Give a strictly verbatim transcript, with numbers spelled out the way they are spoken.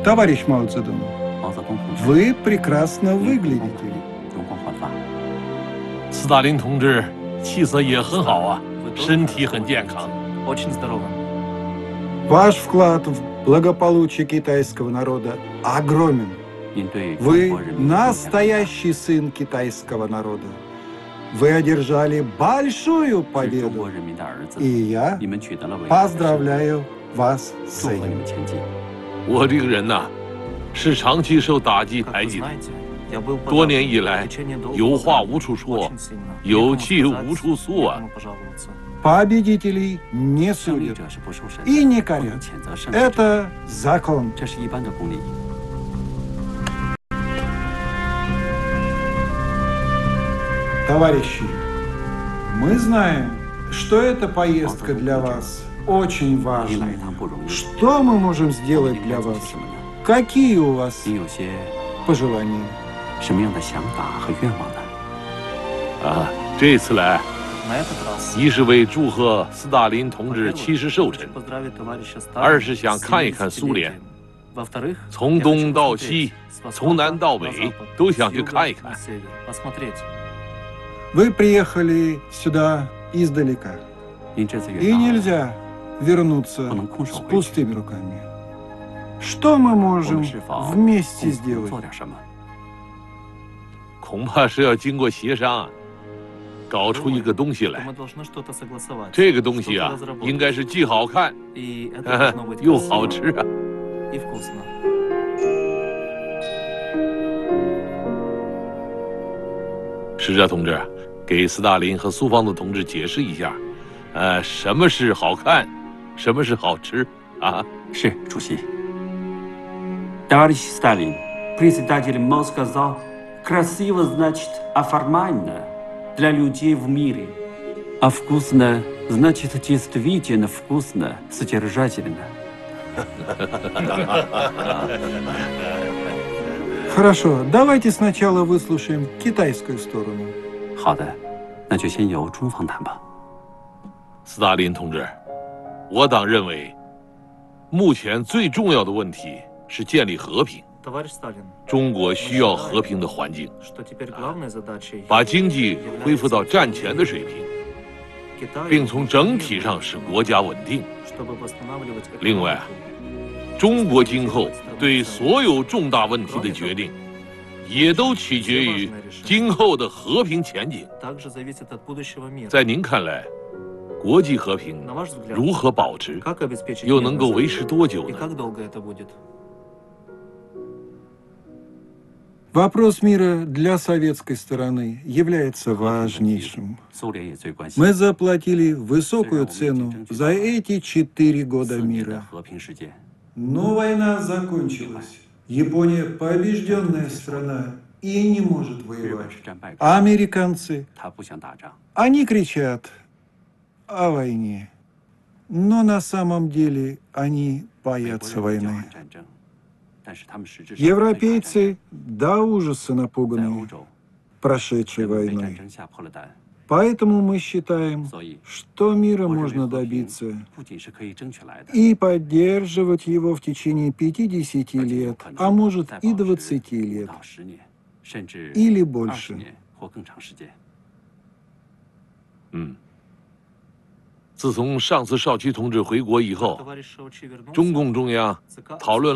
Товарищ Мао Цзэдун, 毛泽东同志 вы прекрасно 容光焕 выглядите. 发，容光焕发。 斯大林同志气色也很好啊，身体很健康。 Очень здорово. Ваш вклад в благополучие китайского народа огромен. 您对中 Вы 国人民的贡献很大 настоящий сын китайского народа. Вы одержали большую 是中 победу. 国人民的儿子， И я 你们取得了伟大的胜利， поздравляю вас с 祝贺你 этим. 们前进。 我这个人呐，是长期受打击 Как 排 вы 挤的， знаете, я был 多 подавлен 年以 в 来 течение долгого 有话 времени, 无处说， очень сильно. 有 Некому 气 сказать, 无处诉啊。 некому пожаловаться. Победителей не 胜利 судят 者是不受审 и не 的，不能 корят. 谴责胜利者， Это закон. 这是一般的公理。 Товарищи, мы знаем, что эта поездка для вас очень 您来一 важная. 趟不容易， Что мы можем 我 сделать 们应 для 该做些 вас? 什么呢？ Какие у вас 您有些 пожелания? 什么样的想法和愿望呢？ 啊，这次来 На этот раз 一是为祝贺斯大林同志 во-первых, 七十寿 хочу 辰， поздравить товарища Сталина 二是想 с 看一看苏联， семидесятилетием. Во-вторых, 从 я 东 хочу 到 посмотреть 西， с 从南 востока 到 на 北 запад, 都 с 想去 юга 看一 на 看。 север, посмотреть. Вы приехали сюда издалека, 您这次远 и 道 нельзя вернуться 不能空手 с 回去。 пустыми руками. Что мы 我 можем 们是否 вместе 共同 сделать? 做点什么？ 恐怕是要经过协商啊，搞出一个东西 что 来。 мы должны что-то согласовать. 这个东西 что-то 啊， разработать. 应该是既好看， И это 哈哈 должно быть 又 красиво 好吃啊。 и вкусно. 是啊，同志，给斯大林和苏方的同志解释一下，呃，什么是好看，什么是好吃啊？ 是，主席。Товарищ Сталин, председатель Мао сказал, красиво значит оформлено для людей в мире, а вкусно значит действительно вкусно, содержательно. Хорошо, давайте сначала выслушаем китайскую сторону. 好的，那就先由中方谈吧。 斯大林同志，我党认为，目前最重要的问题是建立和平。 Товарищ Сталин, 中国需要和平的环境， что теперь главной задачей 把经济恢复到战前的水平， Китая 并从整体上使国家稳定。 чтобы восстанавливать 另外， экономику. 中国今后对所有重大问题的决定，也都取决于今后的和平前景。 Также зависит от будущего мира. 在您看来，国际和平 На ваш взгляд, 如何保持， как обеспечить 又 мир 能 на 够 Западе? 维持多久 И 呢？ как долго это будет? Вопрос мира для советской стороны является важнейшим. 苏联也最关心 Мы заплатили высокую цену за эти четыре года 四年的 мира. 和平时间。 Но война закончилась. Япония побежденная страна и не может 日本 воевать. 是战败国， А американцы, 他不想打仗， они кричат о войне. Но на самом деле они 美国 боятся 人不叫 войны. 喊战争，但是他们实质上在打战争 Европейцы до ужаса 在欧 напуганы 洲， прошедшей 人们被战 войной. 争吓破了胆， Поэтому мы считаем, 所以 что мира 我认为 можно 和平 добиться 不仅是可以争取来的， и поддерживать его в течение пятидесяти 而且有 лет, 可 а 能 может 再 и 保持 двадцати 五 лет, 到十年，甚至 или 二 больше. 十年或更长时间。 嗯，自从上次少奇同志回国以后， Товарищ Шаучи вернулся, 中共中央 ЦК 讨论